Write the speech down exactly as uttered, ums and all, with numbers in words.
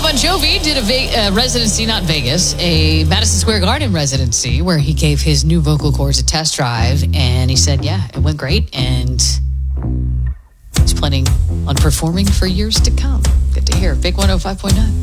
Bon Jovi did a Ve- uh, residency, not Vegas, a Madison Square Garden residency where he gave his new vocal cords a test drive, and he said, yeah, it went great, and he's planning on performing for years to come. Good to hear. Big one oh five point nine.